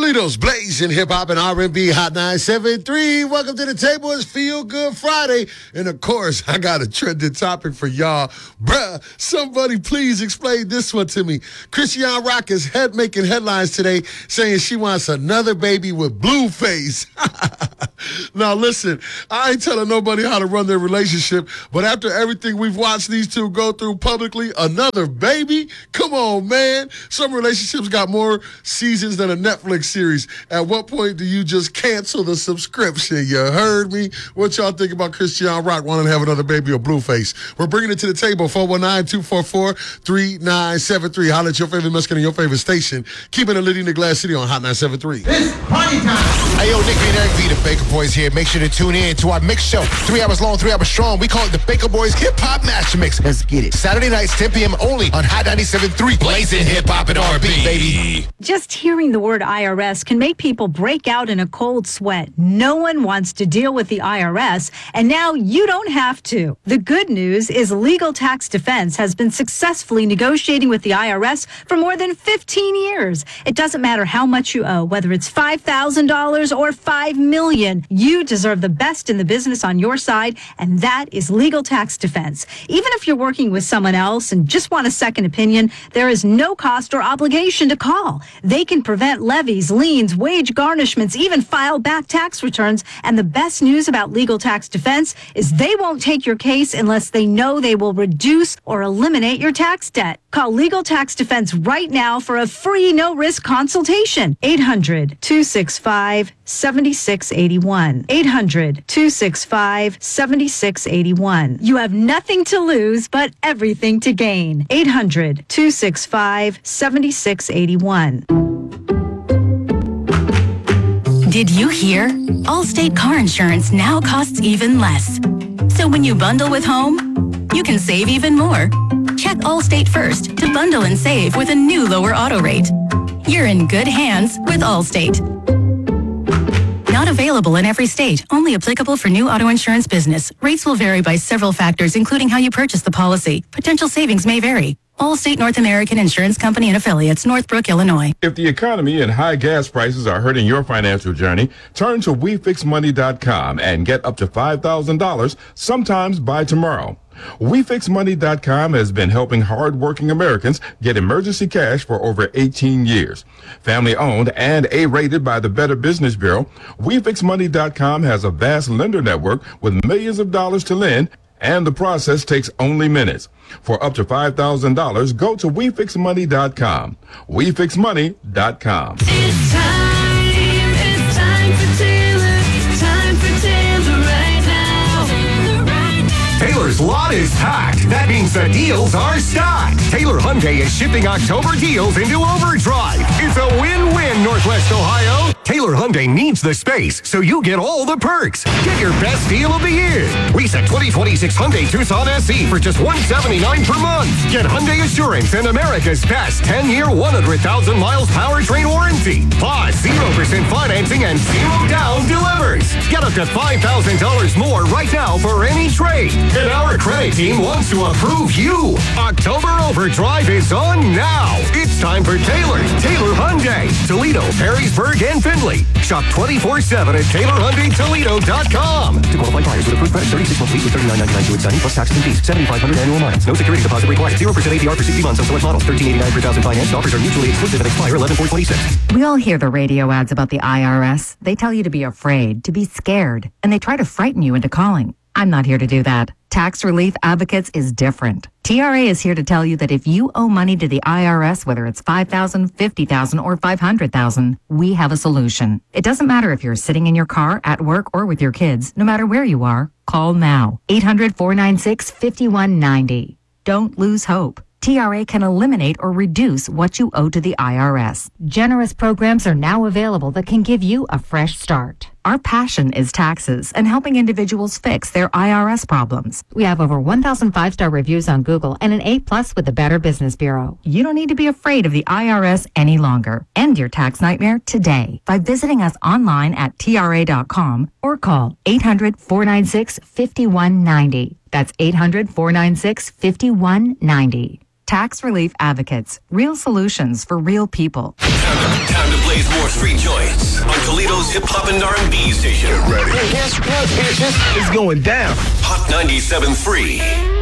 Toledo's blazing hip-hop and R&B Hot 973. Welcome to the table. It's Feel Good Friday. And, of course, I got a trending topic for y'all. Bruh, somebody please explain this one to me. Chrisean Rock is making headlines today saying she wants another baby with Blueface. Now, listen, I ain't telling nobody how to run their relationship, but after everything we've watched these two go through publicly, another baby? Come on, man. Some relationships got more seasons than a Netflix series. At what point do you just cancel the subscription? You heard me? What y'all think about Chrisean Rock wanting to have another baby with Blueface? We're bringing it to the table, 419-244-3973. Holla at your favorite Mexican and your favorite station. Keeping it lit in the Glass City on Hot 973. It's party time. Hey, yo, Nick and Eric V, the Baker Boys here. Make sure to tune in to our mix show. 3 hours long, 3 hours strong. We call it the Baker Boys Hip Hop Master Mix. Let's get it. Saturday nights, 10 p.m. only on Hot 97.3. Blazing hip hop and R&B, baby. Just hearing the word IRS can make people break out in a cold sweat. No one wants to deal with the IRS, and now you don't have to. The good news is Legal Tax Defense has been successfully negotiating with the IRS for more than 15 years. It doesn't matter how much you owe, whether it's $5,000 or $5 million. You deserve the best in the business on your side, and that is Legal Tax Defense. Even if you're working with someone else and just want a second opinion, there is no cost or obligation to call. They can prevent levies, liens, wage garnishments, even file back tax returns. And the best news about Legal Tax Defense is they won't take your case unless they know they will reduce or eliminate your tax debt. Call Legal Tax Defense right now for a free no-risk consultation. 800-265-7681. 800-265-7681. You have nothing to lose but everything to gain. 800-265-7681. Did you hear? Allstate car insurance now costs even less. So when you bundle with home, you can save even more. Check Allstate first to bundle and save with a new lower auto rate. You're in good hands with Allstate. Not available in every state. Only applicable for new auto insurance business. Rates will vary by several factors, including how you purchase the policy. Potential savings may vary. Allstate North American Insurance Company and Affiliates, Northbrook, Illinois. If the economy and high gas prices are hurting your financial journey, turn to WeFixMoney.com and get up to $5,000 sometimes by tomorrow. WeFixMoney.com has been helping hard-working Americans get emergency cash for over 18 years. Family-owned and A-rated by the Better Business Bureau, WeFixMoney.com has a vast lender network with millions of dollars to lend, and the process takes only minutes. For up to $5,000, go to WeFixMoney.com. WeFixMoney.com. It's time for Taylor. Time for Taylor right now. Taylor's lot is packed. That means the deals are stacked. Taylor Hyundai is shifting October deals into overdrive. It's a win-win, Northwest Ohio. Taylor Hyundai needs the space, so you get all the perks. Get your best deal of the year. Lease a 2026 Hyundai Tucson SE for just $179 per month. Get Hyundai Assurance and America's best 10-year, 100,000 miles powertrain warranty. Plus 0% financing and 0 down delivers. Get up to $5,000 more right now for any trade. And our credit team wants to approve you. October Overdrive is on now. It's time for Taylor Hyundai, Toledo, Perrysburg, and Findlay. Shop 24/7 at TaylorHyundaiToledo.com. To qualify buyers with approved credit, 36-month lease with $39.99 to signing plus taxes and fees. 7,500 annual miles. No security deposit required. 0% APR for 60 months on select models. $13.89 per thousand financed. Offers are mutually exclusive and expire 11/4/26. We all hear the radio ads about the IRS. They tell you to be afraid, to be scared, and they try to frighten you into calling. I'm not here to do that. Tax Relief Advocates is different. TRA is here to tell you that if you owe money to the IRS, whether it's $5,000, $50,000, or $500,000, we have a solution. It doesn't matter if you're sitting in your car, at work, or with your kids. No matter where you are, call now. 800-496-5190. Don't lose hope. TRA can eliminate or reduce what you owe to the IRS. Generous programs are now available that can give you a fresh start. Our passion is taxes and helping individuals fix their IRS problems. We have over 1,000 5-star reviews on Google and an A+ with the Better Business Bureau. You don't need to be afraid of the IRS any longer. End your tax nightmare today by visiting us online at TRA.com or call 800-496-5190. That's 800-496-5190. Tax Relief Advocates. Real solutions for real people. Time to blaze more street joints. on Toledo's hip hop and R&B station. Get ready. It's going down. Hot 97.3.